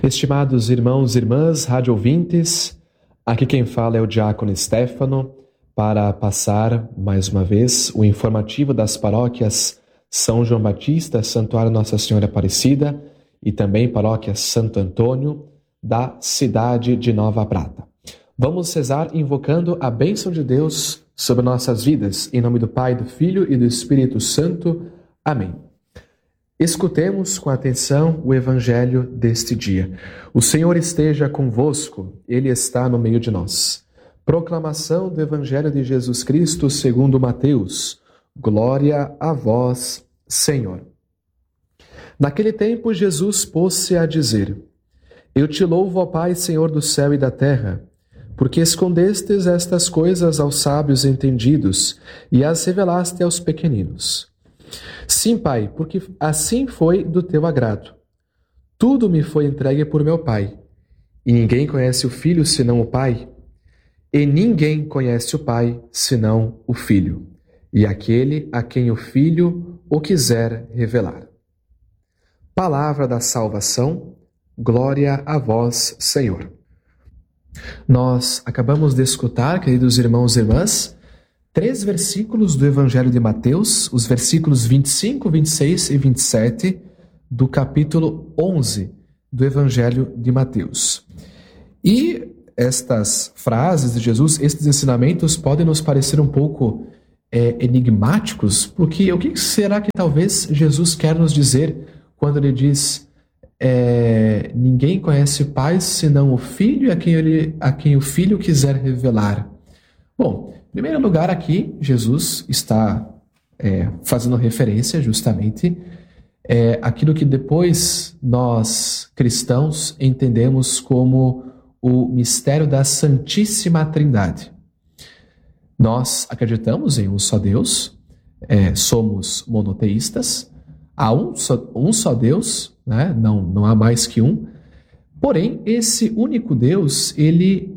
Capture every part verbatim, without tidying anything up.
Estimados irmãos e irmãs, rádio ouvintes, aqui quem fala é o diácono Stefano para passar mais uma vez o informativo das paróquias São João Batista, Santuário Nossa Senhora Aparecida e também paróquia Santo Antônio da cidade de Nova Prata. Vamos rezar invocando a bênção de Deus sobre nossas vidas, em nome do Pai, do Filho e do Espírito Santo. Amém. Escutemos com atenção o Evangelho deste dia. O Senhor esteja convosco, Ele está no meio de nós. Proclamação do Evangelho de Jesus Cristo segundo Mateus. Glória a vós, Senhor. Naquele tempo, Jesus pôs-se a dizer: Eu te louvo, ó Pai, Senhor do céu e da terra, porque escondestes estas coisas aos sábios entendidos e as revelaste aos pequeninos. Sim, Pai, porque assim foi do teu agrado. Tudo me foi entregue por meu Pai, e ninguém conhece o Filho senão o Pai, e ninguém conhece o Pai senão o Filho, e aquele a quem o Filho o quiser revelar. Palavra da salvação, glória a vós, Senhor. Nós acabamos de escutar, queridos irmãos e irmãs, três versículos do Evangelho de Mateus, os versículos vinte e cinco, vinte e seis e vinte e sete do capítulo onze do Evangelho de Mateus. E estas frases de Jesus, estes ensinamentos podem nos parecer um pouco é, enigmáticos, porque o que será que talvez Jesus quer nos dizer quando ele diz é, ninguém conhece o Pai senão o Filho e a quem, ele, a quem o Filho quiser revelar? Bom, em primeiro lugar aqui, Jesus está é, fazendo referência justamente é, àquilo que depois nós cristãos entendemos como o mistério da Santíssima Trindade. Nós acreditamos em um só Deus, é, somos monoteístas, há um só, um só Deus, né? não, não há mais que um, porém esse único Deus, ele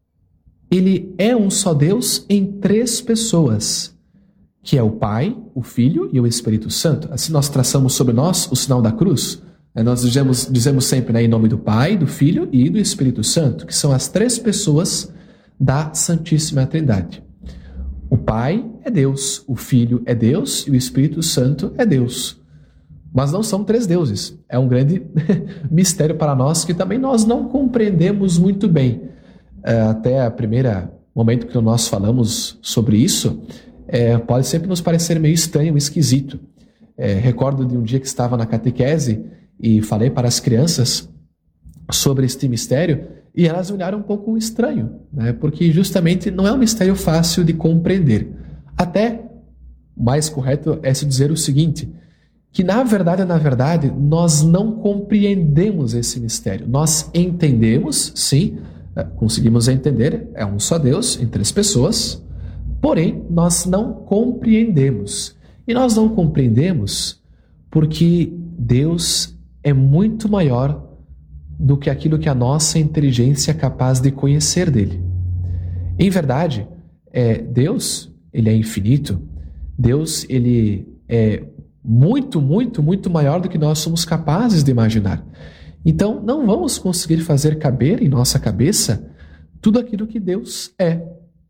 Ele é um só Deus em três pessoas, que é o Pai, o Filho e o Espírito Santo. Assim nós traçamos sobre nós o sinal da cruz. Nós dizemos, dizemos sempre, né, em nome do Pai, do Filho e do Espírito Santo, que são as três pessoas da Santíssima Trindade. O Pai é Deus, o Filho é Deus e o Espírito Santo é Deus. Mas não são três deuses. É um grande mistério para nós que também nós não compreendemos muito bem. Até o primeiro momento que nós falamos sobre isso, é, pode sempre nos parecer meio estranho, esquisito. É, recordo de um dia que estava na catequese e falei para as crianças sobre este mistério e elas olharam um pouco estranho, né? Porque justamente não é um mistério fácil de compreender. Até o mais correto é se dizer o seguinte, que na verdade, na verdade, nós não compreendemos esse mistério. Nós entendemos, sim, conseguimos entender, é um só Deus em três pessoas, porém nós não compreendemos. E nós não compreendemos porque Deus é muito maior do que aquilo que a nossa inteligência é capaz de conhecer dele. Em verdade, é, Deus, ele é infinito, Deus, ele é muito, muito, muito maior do que nós somos capazes de imaginar. Então, não vamos conseguir fazer caber em nossa cabeça tudo aquilo que Deus é.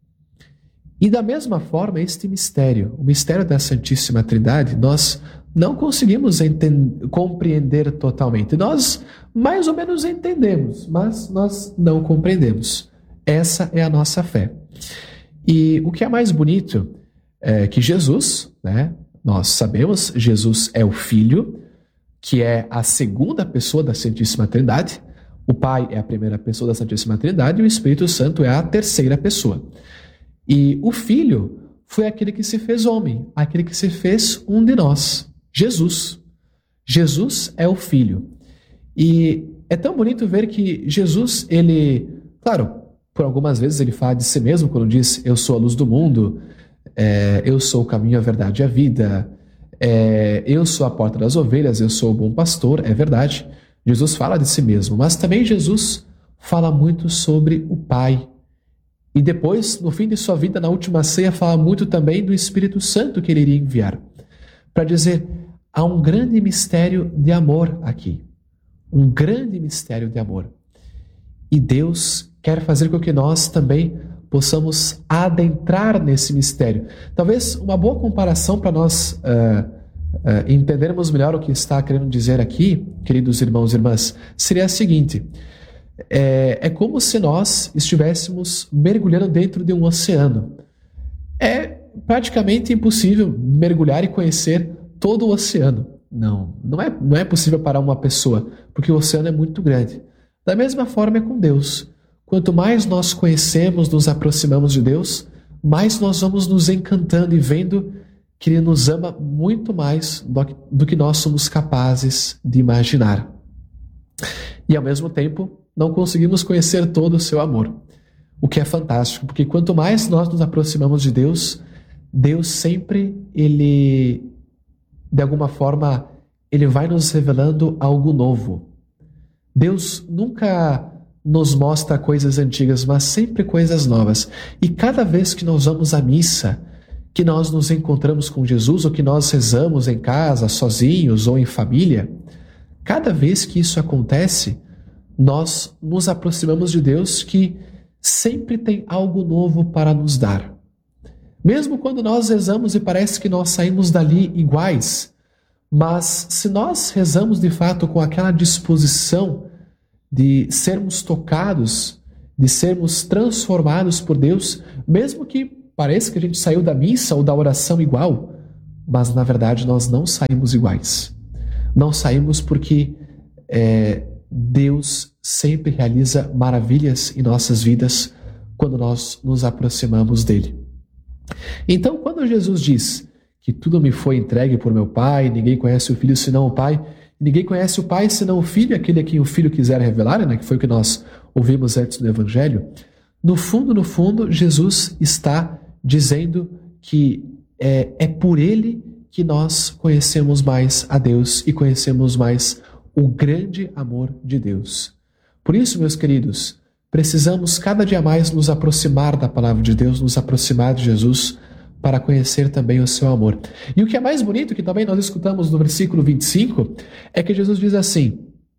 E da mesma forma, este mistério, o mistério da Santíssima Trindade, nós não conseguimos entender, compreender totalmente. Nós mais ou menos entendemos, mas nós não compreendemos. Essa é a nossa fé. E o que é mais bonito é que Jesus, né, nós sabemos, Jesus é o Filho, que é a segunda pessoa da Santíssima Trindade, o Pai é a primeira pessoa da Santíssima Trindade e o Espírito Santo é a terceira pessoa. E o Filho foi aquele que se fez homem, aquele que se fez um de nós, Jesus. Jesus é o Filho. E é tão bonito ver que Jesus, ele, claro, por algumas vezes ele fala de si mesmo quando diz, eu sou a luz do mundo, é, eu sou o caminho, a verdade e a vida, É, eu sou a porta das ovelhas, eu sou o bom pastor, é verdade. Jesus fala de si mesmo, mas também Jesus fala muito sobre o Pai. E depois, no fim de sua vida, na última ceia, fala muito também do Espírito Santo que ele iria enviar. Para dizer, há um grande mistério de amor aqui. um grande mistério de amor. E Deus quer fazer com que nós também possamos adentrar nesse mistério. Talvez uma boa comparação para nós uh, uh, entendermos melhor o que está querendo dizer aqui, queridos irmãos e irmãs, seria a seguinte: é, é como se nós estivéssemos mergulhando dentro de um oceano. É praticamente impossível mergulhar e conhecer todo o oceano. Não, não é, não é possível para uma pessoa, porque o oceano é muito grande. Da mesma forma é com Deus. Quanto mais nós conhecemos, nos aproximamos de Deus, mais nós vamos nos encantando e vendo que Ele nos ama muito mais do que nós somos capazes de imaginar. E ao mesmo tempo, não conseguimos conhecer todo o seu amor, o que é fantástico, porque quanto mais nós nos aproximamos de Deus, Deus sempre, Ele, de alguma forma, Ele vai nos revelando algo novo. Deus nunca nos mostra coisas antigas, mas sempre coisas novas. E cada vez que nós vamos à missa, que nós nos encontramos com Jesus, ou que nós rezamos em casa, sozinhos ou em família, cada vez que isso acontece, nós nos aproximamos de Deus, que sempre tem algo novo para nos dar. Mesmo quando nós rezamos e parece que nós saímos dali iguais, mas se nós rezamos de fato com aquela disposição de sermos tocados, de sermos transformados por Deus, mesmo que pareça que a gente saiu da missa ou da oração igual, mas na verdade nós não saímos iguais. Não saímos porque é, Deus sempre realiza maravilhas em nossas vidas quando nós nos aproximamos dele. Então, quando Jesus diz que tudo me foi entregue por meu Pai, ninguém conhece o Filho senão o Pai, ninguém conhece o Pai senão o Filho, aquele a quem o Filho quiser revelar, né, que foi o que nós ouvimos antes no Evangelho, no fundo, no fundo, Jesus está dizendo que é, é por Ele que nós conhecemos mais a Deus e conhecemos mais o grande amor de Deus. Por isso, meus queridos, precisamos cada dia mais nos aproximar da palavra de Deus, nos aproximar de Jesus, para conhecer também o seu amor. E o que é mais bonito, que também nós escutamos no versículo vinte e cinco, é que Jesus diz assim,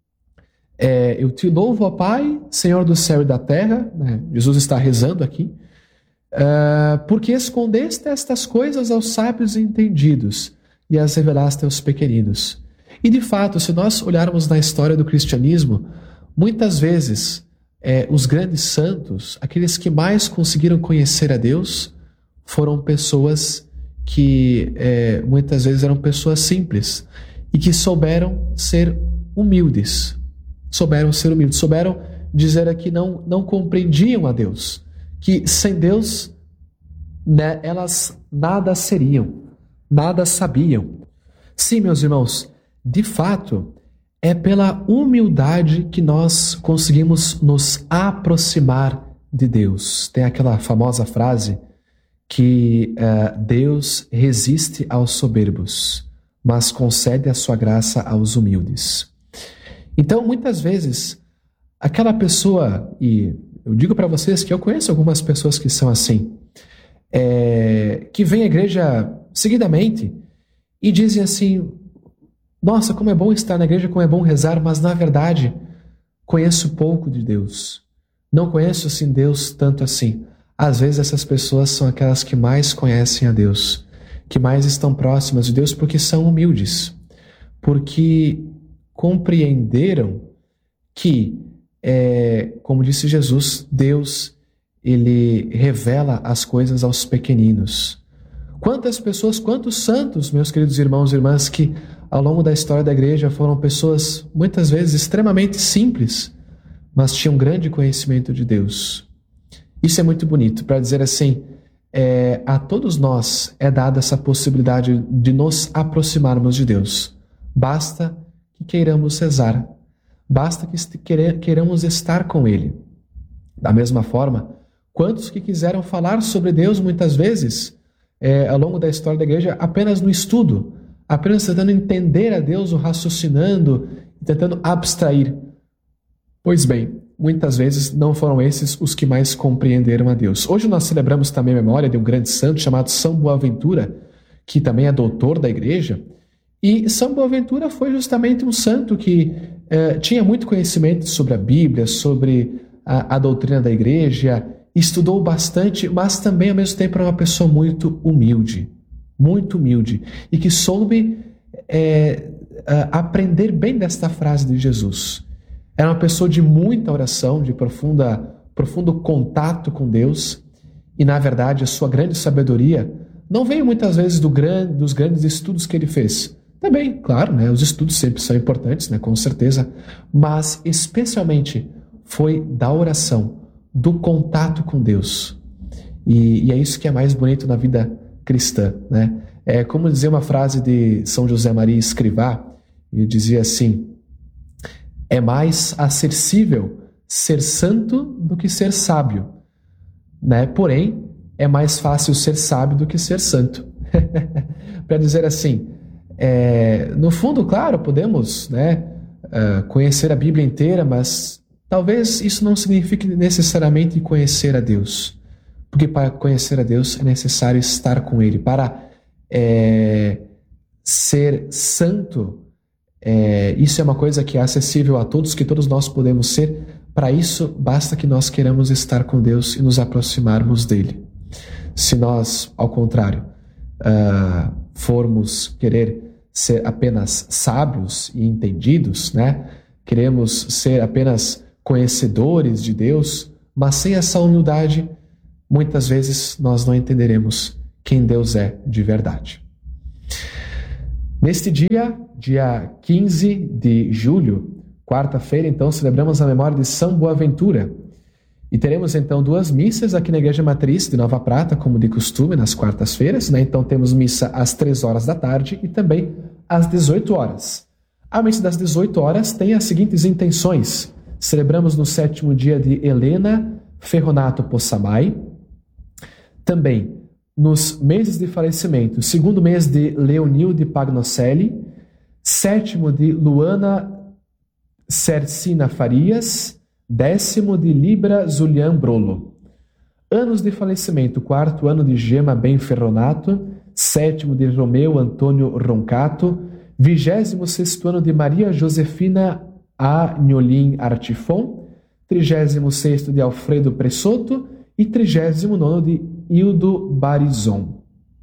é, eu te louvo, ó Pai, Senhor do céu e da terra, né? Jesus está rezando aqui, uh, porque escondeste estas coisas aos sábios e entendidos e as revelaste aos pequeninos. E de fato, se nós olharmos na história do cristianismo, muitas vezes é, os grandes santos, aqueles que mais conseguiram conhecer a Deus, foram pessoas que é, muitas vezes eram pessoas simples e que souberam ser humildes, souberam ser humildes, souberam dizer que não, não compreendiam a Deus, que sem Deus, né, elas nada seriam, nada sabiam. Sim, meus irmãos, de fato, é pela humildade que nós conseguimos nos aproximar de Deus. Tem aquela famosa frase que uh, Deus resiste aos soberbos, mas concede a sua graça aos humildes. Então, muitas vezes, aquela pessoa, e eu digo para vocês que eu conheço algumas pessoas que são assim, é, que vêm à igreja seguidamente e dizem assim, nossa, como é bom estar na igreja, como é bom rezar, mas na verdade, conheço pouco de Deus. Não conheço assim Deus tanto assim. Às vezes essas pessoas são aquelas que mais conhecem a Deus, que mais estão próximas de Deus porque são humildes, porque compreenderam que, é, como disse Jesus, Deus ele revela as coisas aos pequeninos. Quantas pessoas, quantos santos, meus queridos irmãos e irmãs, que ao longo da história da igreja foram pessoas muitas vezes extremamente simples, mas tinham grande conhecimento de Deus. Isso é muito bonito, para dizer assim, é, a todos nós é dada essa possibilidade de nos aproximarmos de Deus. Basta que queiramos rezar, basta que queiramos estar com Ele. Da mesma forma, quantos que quiseram falar sobre Deus muitas vezes, é, ao longo da história da igreja, apenas no estudo, apenas tentando entender a Deus, ou raciocinando, tentando abstrair. Pois bem, muitas vezes não foram esses os que mais compreenderam a Deus. Hoje nós celebramos também a memória de um grande santo chamado São Boaventura, que também é doutor da igreja, E São Boaventura foi justamente um santo que eh, tinha muito conhecimento sobre a Bíblia, sobre a, a doutrina da igreja, estudou bastante, mas também ao mesmo tempo era uma pessoa muito humilde, muito humilde, e que soube é, aprender bem desta frase de Jesus. Era uma pessoa de muita oração, de profunda, profundo contato com Deus, e na verdade a sua grande sabedoria não veio muitas vezes do gran, dos grandes estudos que ele fez. Também, claro, né, os estudos sempre são importantes, né, com certeza, mas especialmente foi da oração, do contato com Deus. E, e é isso que é mais bonito na vida cristã, né? É como dizer uma frase de São José Maria Escrivá, ele dizia assim: é mais acessível ser santo do que ser sábio, né? Porém, é mais fácil ser sábio do que ser santo. Para dizer assim, é, no fundo, claro, podemos, né, uh, conhecer a Bíblia inteira, mas talvez isso não signifique necessariamente conhecer a Deus. Porque para conhecer a Deus é necessário estar com Ele. Para é, ser santo, é, isso é uma coisa que é acessível a todos, que todos nós podemos ser. Para isso, basta que nós queiramos estar com Deus e nos aproximarmos dEle. Se nós, ao contrário, uh, formos querer ser apenas sábios e entendidos, né? Queremos ser apenas conhecedores de Deus, mas sem essa humildade, muitas vezes nós não entenderemos quem Deus é de verdade. Neste dia, dia quinze de julho, quarta-feira, então, celebramos a memória de São Boaventura. E teremos, então, duas missas aqui na Igreja Matriz de Nova Prata, como de costume, nas quartas-feiras, né? Então, temos missa às três horas da tarde e também às dezoito horas. A missa das dezoito horas tem as seguintes intenções. Celebramos no sétimo dia de Helena Ferronato Possamay. Também, nos meses de falecimento, segundo mês de Leonil de Pagnocelli, sétimo de Luana Cercina Farias, décimo de Libra Zulian Brolo. Anos de falecimento, quarto ano de Gema Ben Ferronato, sétimo de Romeu Antônio Roncato, vigésimo sexto ano de Maria Josefina Agnolin Artifon, trigésimo sexto de Alfredo Pressoto e trigésimo nono de Hildo Barizon.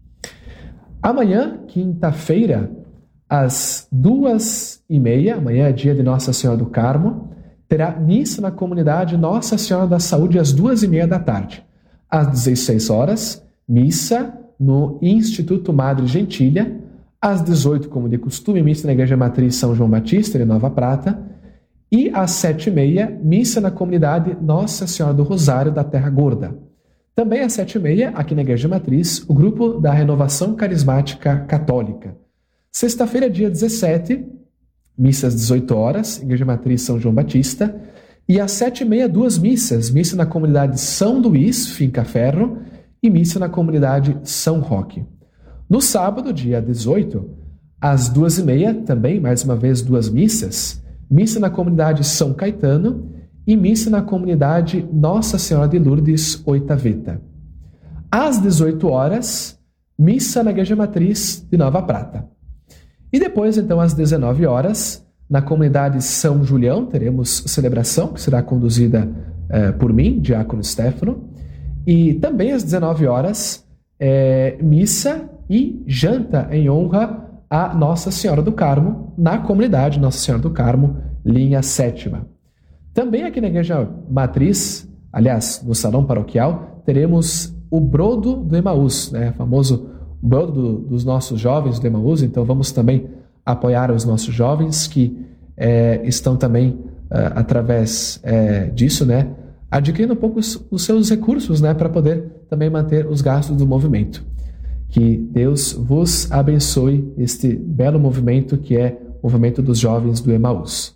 Amanhã, quinta-feira, às duas e meia, amanhã é dia de Nossa Senhora do Carmo, terá missa na comunidade Nossa Senhora da Saúde às duas e meia da tarde. Às dezesseis horas, missa no Instituto Madre Gentilha. Às dezoito, como de costume, missa na Igreja Matriz São João Batista, de Nova Prata. E às sete e meia, missa na comunidade Nossa Senhora do Rosário da Terra Gorda. Também às sete e meia, aqui na Igreja Matriz, o grupo da Renovação Carismática Católica. Sexta-feira, dia dezessete, missa às dezoito horas, Igreja Matriz São João Batista. E às sete e meia, duas missas, missa na comunidade São Luís, Finca Ferro, e missa na comunidade São Roque. No sábado, dia dezoito, às duas e meia, também, mais uma vez, duas missas, missa na comunidade São Caetano e missa na comunidade Nossa Senhora de Lourdes, Oitaveta. Às dezoito horas, missa na Igreja Matriz de Nova Prata. E depois, então, às dezenove horas, na comunidade São Julião, teremos celebração, que será conduzida eh, por mim, Diácono Stefano. E também às dezenove horas, eh, missa e janta em honra a Nossa Senhora do Carmo, na comunidade Nossa Senhora do Carmo, linha sétima. Também aqui na Igreja Matriz, aliás, no Salão Paroquial, teremos o Brodo do Emaús, né? O famoso Brodo do, dos nossos jovens do Emaús. Então vamos também apoiar os nossos jovens que é, estão também, é, através é, disso, né, adquirindo um pouco os, os seus recursos, né, para poder também manter os gastos do movimento. Que Deus vos abençoe este belo movimento que é o movimento dos jovens do Emaús.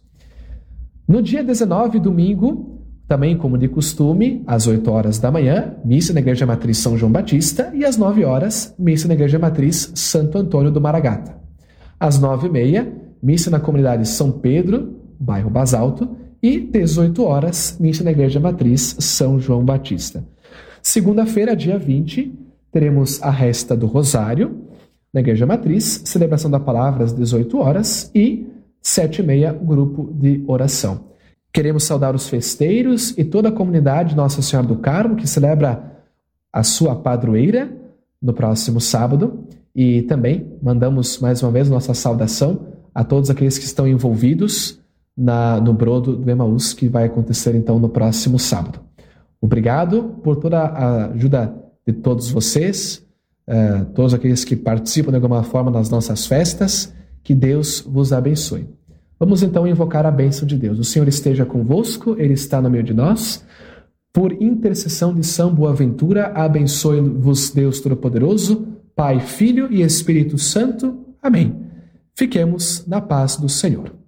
No dia dezenove, domingo, também como de costume, às oito horas da manhã, missa na Igreja Matriz São João Batista e às nove horas, missa na Igreja Matriz Santo Antônio do Maragata. Às nove e meia, missa na comunidade São Pedro, bairro Basalto, e dezoito horas, missa na Igreja Matriz São João Batista. Segunda-feira, dia vinte, teremos a resta do Rosário. na Igreja Matriz, celebração da palavra às dezoito horas e sete e meia, grupo de oração. Queremos saudar os festeiros e toda a comunidade Nossa Senhora do Carmo, que celebra a sua padroeira no próximo sábado. E também mandamos mais uma vez nossa saudação a todos aqueles que estão envolvidos na, no brodo do Emaús, que vai acontecer então no próximo sábado. Obrigado por toda a ajuda de todos vocês, uh, todos aqueles que participam de alguma forma nas nossas festas. Que Deus vos abençoe. Vamos então invocar a bênção de Deus. O Senhor esteja convosco, Ele está no meio de nós. Por intercessão de São Boaventura, abençoe-vos Deus Todo-Poderoso, Pai, Filho e Espírito Santo. Amém. Fiquemos na paz do Senhor.